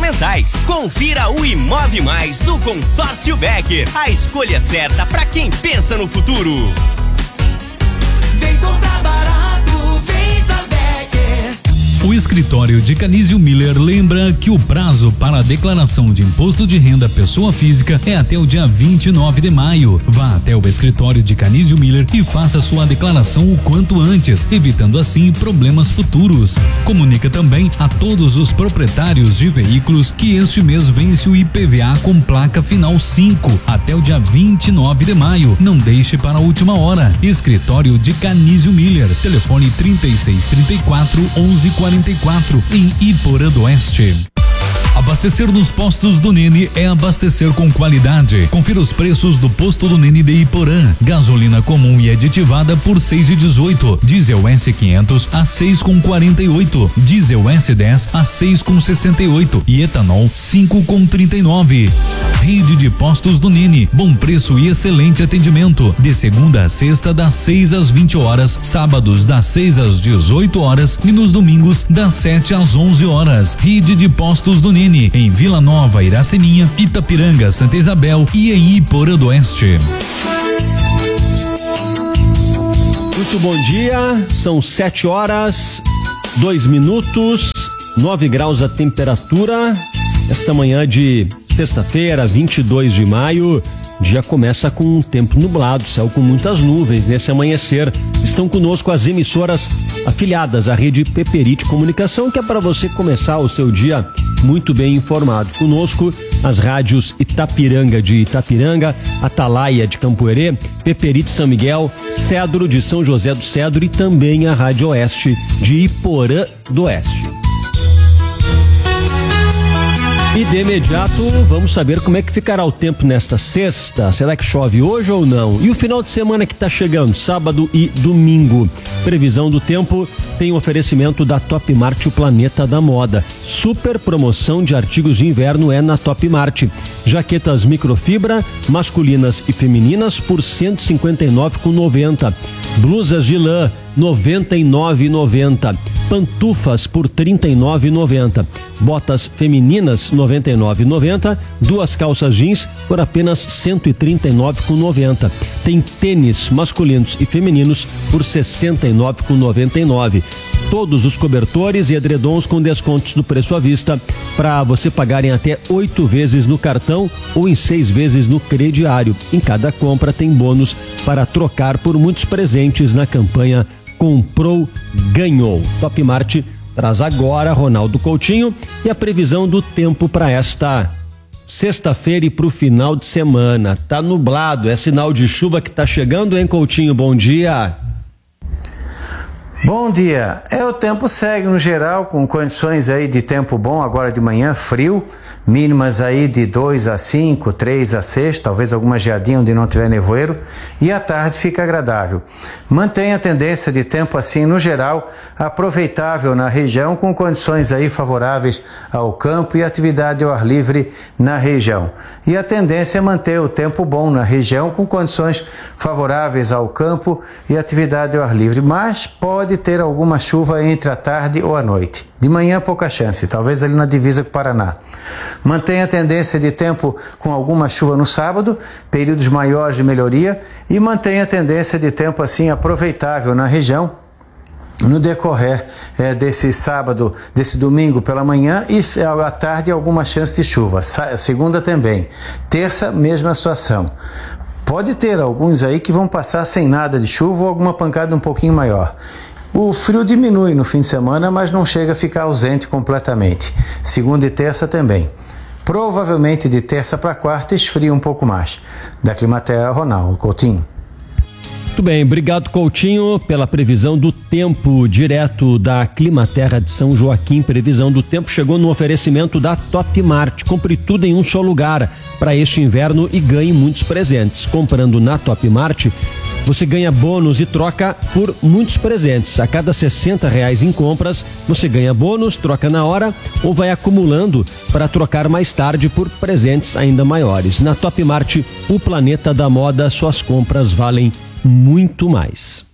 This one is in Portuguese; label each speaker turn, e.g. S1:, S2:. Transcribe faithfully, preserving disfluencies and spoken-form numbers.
S1: mensais. Confira o Imove Mais do Consórcio Becker. A escolha certa para quem pensa no futuro.
S2: Vem comprar barato, vem pra Becker.
S3: O escritório de Canizio Miller lembra que o prazo para a declaração de imposto de renda pessoa física é até o dia vinte e nove de maio. Vá até o escritório de Canizio Miller e faça sua declaração o quanto antes, evitando assim problemas futuros. Comunica também a todos os proprietários de veículos que este mês vence o I P V A com placa final cinco até o dia vinte e nove de maio. Não deixe para a última hora. Escritório de Canizio Miller. Telefone trinta e seis, trinta e quatro, onze, quarenta e quatro em Iporã do Oeste. Abastecer nos postos do Nene é abastecer com qualidade. Confira os preços do posto do Nene de Iporã. Gasolina comum e aditivada por seis e dezoito. Diesel S quinhentos a seis com quarenta e oito. Diesel S dez a seis com sessenta e oito e etanol cinco com trinta e nove. Rede de postos do Nene, bom preço e excelente atendimento. De segunda a sexta das seis às vinte horas, sábados das seis às dezoito horas e nos domingos das sete às onze horas. Rede de postos do Nene em Vila Nova, Iraceminha, Itapiranga, Santa Isabel e em Iporã do Oeste.
S4: Muito bom dia, são sete horas, dois minutos, nove graus a temperatura. Esta manhã de sexta-feira, vinte e dois de maio, dia começa com um tempo nublado, céu com muitas nuvens. Nesse amanhecer estão conosco as emissoras afiliadas à rede Peperite Comunicação, que é para você começar o seu dia muito bem informado. Conosco as rádios Itapiranga de Itapiranga, Atalaia de Campoerê, Peperite São Miguel, Cedro de São José do Cedro e também a Rádio Oeste de Iporã do Oeste. E de imediato vamos saber como é que ficará o tempo nesta sexta. Será que chove hoje ou não? E o final de semana que está chegando, sábado e domingo. Previsão do tempo tem um oferecimento da Top Mart, o planeta da moda. Super promoção de artigos de inverno é na Top Mart. Jaquetas microfibra masculinas e femininas por cento e cinquenta e nove reais e noventa centavos. Blusas de lã noventa e nove reais e noventa centavos. Pantufas por trinta e nove reais e noventa centavos. Botas femininas noventa e nove reais e noventa centavos. Duas calças jeans por apenas cento e trinta e nove reais e noventa centavos. Tem tênis masculinos e femininos por sessenta e nove reais e noventa e nove centavos. Todos os cobertores e edredons com descontos do preço à vista para você pagar em até oito vezes no cartão ou em seis vezes no crediário. Em cada compra tem bônus para trocar por muitos presentes na campanha Comprou, Ganhou. Top Mart traz agora Ronaldo Coutinho e a previsão do tempo para esta sexta-feira e para o final de semana. Tá nublado, é sinal de chuva que tá chegando, hein, Coutinho? Bom dia.
S5: Bom dia. É, o tempo segue no geral com condições aí de tempo bom, agora de manhã frio, mínimas aí de dois a cinco, três a seis, talvez alguma geadinha onde não tiver nevoeiro, e à tarde fica agradável. Mantém a tendência de tempo assim no geral, aproveitável na região, com condições aí favoráveis ao campo e atividade ao ar livre na região. E a tendência é manter o tempo bom na região, com condições favoráveis ao campo e atividade ao ar livre, mas pode ter alguma chuva entre a tarde ou a noite. De manhã pouca chance, talvez ali na divisa com o Paraná. Mantém a tendência de tempo com alguma chuva no sábado, períodos maiores de melhoria, e mantém a tendência de tempo assim aproveitável na região no decorrer é, desse sábado, desse domingo pela manhã, e à tarde alguma chance de chuva. Segunda também. Terça, mesma situação. Pode ter alguns aí que vão passar sem nada de chuva ou alguma pancada um pouquinho maior. O frio diminui no fim de semana, mas não chega a ficar ausente completamente. Segunda e terça também. Provavelmente de terça para quarta esfria um pouco mais. Da Climaterra, Ronaldo Coutinho.
S4: Muito bem, obrigado, Coutinho, pela previsão do tempo direto da Climaterra de São Joaquim. Previsão do tempo chegou no oferecimento da Top Mart. Compre tudo em um só lugar para este inverno e ganhe muitos presentes. Comprando na Top Mart, você ganha bônus e troca por muitos presentes. A cada sessenta reais em compras, você ganha bônus, troca na hora ou vai acumulando para trocar mais tarde por presentes ainda maiores. Na Top Mart, o planeta da moda, suas compras valem muito mais.